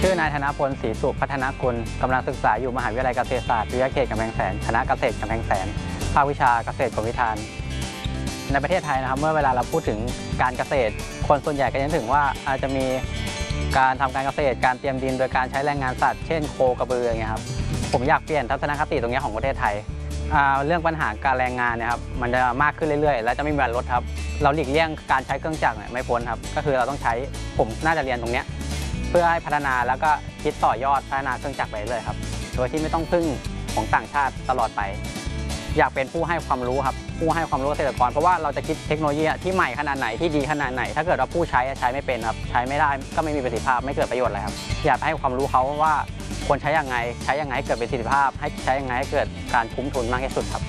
ชื่อนายธนพลศรีสุพัฒนกุลกำลังศึกษาอยู่มหาวิทยาลัยเกษตรศาสตร์วิทยาเขตกำแพงแสนคณะเกษตรกำแพงแสนภาควิชาเกษตรกรมวิธานในประเทศไทยนะครับเมื่อเวลาเราพูดถึงการเกษตรคนส่วนใหญ่ก็จะถึงว่าอาจจะมีการทำการเกษตรการเตรียมดินโดยการใช้แรงงานสัตว์เช่นโคกระบืออย่างเงี้ยครับผมอยากเปลี่ยนทัศนคติตรงนี้ของประเทศไทยเรื่องปัญหาการแรงงานเนี่ยครับมันจะมากขึ้นเรื่อยๆและจะไม่มีวันลดครับเราหลีกเลี่ยงการใช้เครื่องจักรไม่พ้นครับก็คือเราต้องใช้ผมน่าจะเรียนตรงเนี้ยเพื่อให้พัฒนาแล้วก็คิดต่อยอดพัฒนาเครื่องจักรไปเลยครับโดยที่ไม่ต้องพึ่งของต่างชาติตลอดไปอยากเป็นผู้ให้ความรู้ครับผู้ให้ความรู้เกษตรกรเพราะว่าเราจะคิดเทคโนโลยีที่ใหม่ขนาดไหนที่ดีขนาดไหนถ้าเกิดว่าผู้ใช้ไม่เป็นครับใช้ไม่ได้ก็ไม่มีประสิทธิภาพไม่เกิดประโยชน์อะไรครับอยากให้ความรู้เขาว่าควรใช้ยังไงให้เกิดประสิทธิภาพให้ใช้ยังไงให้เกิดการคุ้มทุนมากที่สุดครับ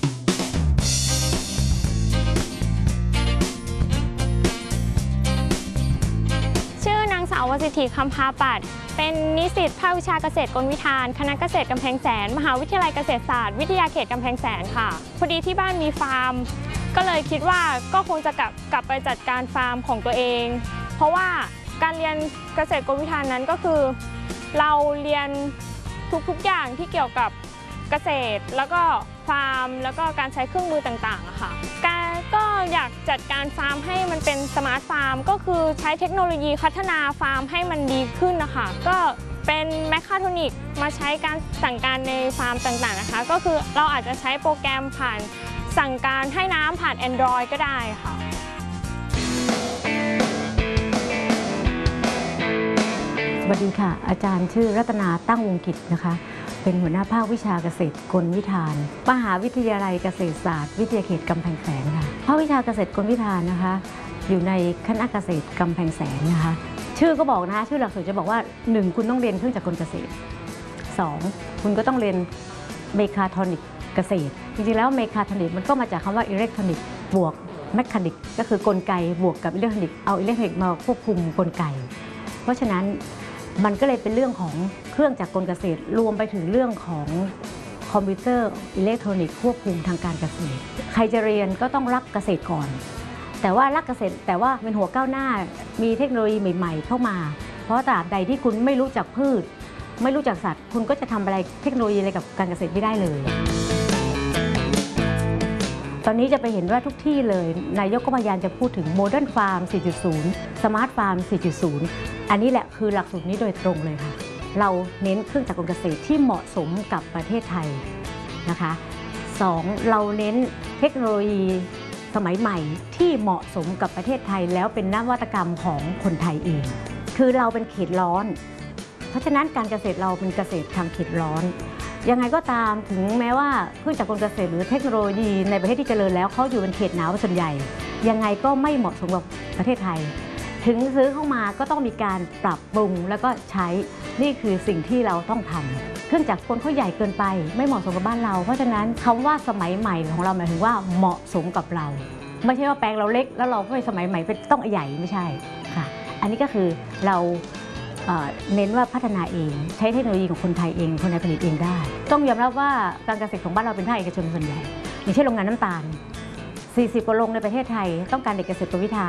นางสาววสิทธิคำพาปัตย์เป็นนิสิตภาควิชาเกษตรกลวิธานคณะเกษตรกำแพงแสนมหาวิทยาลัยเกษตรศาสตร์วิทยาเขตกำแพงแสนค่ะพอดีที่บ้านมีฟาร์มก็เลยคิดว่าก็คงจะกลับไปจัดการฟาร์มของตัวเองเพราะว่าการเรียนเกษตรกลวิธานนั้นก็คือเราเรียนทุกอย่างที่เกี่ยวกับเกษตรแล้วก็ฟาร์มแล้วก็การใช้เครื่องมือต่างๆค่ะก็อยากจัดการฟาร์มให้มันเป็นสมาร์ทฟาร์มก็คือใช้เทคโนโลยีพัฒนาฟาร์มให้มันดีขึ้นนะคะก็เป็นแมคคาทรอนิกมาใช้การสั่งการในฟาร์มต่างๆนะคะก็คือเราอาจจะใช้โปรแกรมผ่านสั่งการให้น้ำผ่าน Android ก็ได้ค่ะสวัสดีค่ะอาจารย์ชื่อรัตนาตั้งวงกิจนะคะเป็นหัวหน้าภาควิชาเกษตรกลวิธานมหาวิทยาลัยเกษตรศาสตร์วิทยาเขตกำแพงแสนค่ะภาควิชาเกษตรกลวิธานนะคะอยู่ในคณะเกษตรกำแพงแสนนะคะชื่อก็บอกนะคะชื่อหลักสูตรจะบอกว่า1คุณต้องเรียนเครื่องจักรกลเกษตร2คุณก็ต้องเรียนเมคาทรอนิกเกษตรจริงๆแล้วเมคาทรอนิกมันก็มาจากคำว่าอิเล็กทรอนิกบวกแมคานิกก็คือกลไกบวกกับอิเล็กทรอนิกเอาอิเล็กทรอนิกมาควบคุมกลไกเพราะฉะนั้นมันก็เลยเป็นเรื่องของเครื่องจักรกลเกษตรรวมไปถึงเรื่องของคอมพิวเตอร์อิเล็กทรอนิกส์ควบคุมทางการเกษตรใครจะเรียนก็ต้องรักเกษตรก่อนแต่ว่ารักเกษตรแต่ว่าเป็นหัวก้าวหน้ามีเทคโนโลยีใหม่ๆเข้ามาเพราะตราบใดที่คุณไม่รู้จักพืชไม่รู้จักสัตว์คุณก็จะทำอะไรเทคโนโลยีอะไรกับการเกษตรไม่ได้เลยตอนนี้จะไปเห็นว่าทุกที่เลยนายกก็พยายามจะพูดถึงโมเดิร์นฟาร์ม 4.0 สมาร์ทฟาร์ม 4.0 อันนี้แหละคือหลักสูตรนี้โดยตรงเลยค่ะเราเน้นเครื่องจักรกลเกษตรที่เหมาะสมกับประเทศไทยนะคะ2เราเน้นเทคโนโลยีสมัยใหม่ที่เหมาะสมกับประเทศไทยแล้วเป็นนวัตกรรมของคนไทยเองคือเราเป็นเขตร้อนเพราะฉะนั้นการเกษตรเราเป็นเกษตรทางเขตร้อนยังไงก็ตามถึงแม้ว่าเครื่องจักรกลเกษตรหรือเทคโนโลยีในประเทศที่เจริญแล้วเขาอยู่เป็นเขตหนาวส่วนใหญ่ยังไงก็ไม่เหมาะสมกับประเทศไทยถึงซื้อเข้ามาก็ต้องมีการปรับปรุงแล้วก็ใช้นี่คือสิ่งที่เราต้องทำเครื่องจักรกลเขาใหญ่เกินไปไม่เหมาะสมกับบ้านเราเพราะฉะนั้นคำว่าสมัยใหม่ของเราหมายถึงว่าเหมาะสมกับเราไม่ใช่ว่าแปลงเราเล็กแล้วเราก็ไปสมัยใหม่เป็นต้องใหญ่ไม่ใช่ค่ะอันนี้ก็คือเราเน้นว่าพัฒนาเองใช้เทคโนโลยีของคนไทยเองคนไทยผลิตเองได้ต้องยอมรับว่าการเกษตรของบ้านเราเป็นภาคเอกชนส่วนใหญ่อย่างเช่นโรงงานน้ำตาล40 กว่าโรงในประเทศไทยต้องการเด็กเกษตรกลวิธาน